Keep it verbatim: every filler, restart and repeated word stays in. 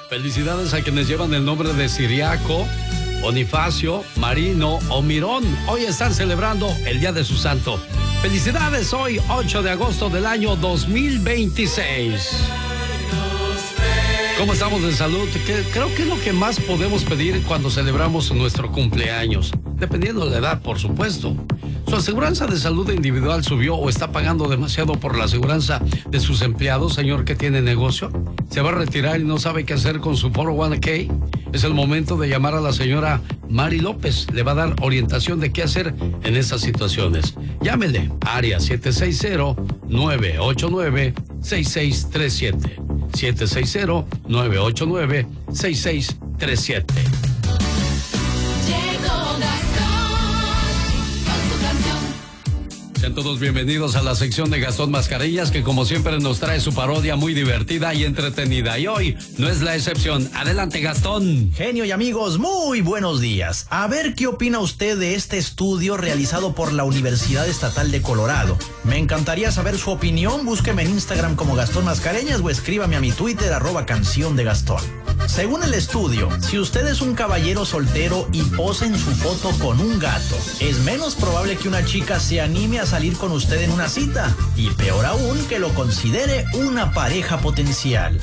Felicidades a quienes llevan el nombre de Ciriaco, Bonifacio, Marino o Mirón. Hoy están celebrando el día de su santo. Felicidades hoy, ocho de agosto del año dos mil veintiséis. ¿Cómo estamos de salud? Que creo que es lo que más podemos pedir cuando celebramos nuestro cumpleaños, dependiendo de la edad, por supuesto. ¿Su aseguranza de salud individual subió o está pagando demasiado por la aseguranza de sus empleados, señor que tiene negocio? ¿Se va a retirar y no sabe qué hacer con su cuatro oh uno k? Es el momento de llamar a la señora Mari López. Le va a dar orientación de qué hacer en esas situaciones. Llámele, área siete seis cero, nueve ocho nueve, seis seis tres siete. siete seis cero, nueve ocho nueve, seis seis tres siete. Sean todos bienvenidos a la sección de Gastón Mascarillas, que como siempre nos trae su parodia muy divertida y entretenida. Y hoy no es la excepción. Adelante, Gastón. Genio y amigos, muy buenos días. A ver qué opina usted de este estudio realizado por la Universidad Estatal de Colorado. Me encantaría saber su opinión. Búsqueme en Instagram como Gastón Mascareñas o escríbame a mi Twitter, arroba canción de Gastón. Según el estudio, si usted es un caballero soltero y posa en su foto con un gato, es menos probable que una chica se anime a salir con usted en una cita, y peor aún, que lo considere una pareja potencial.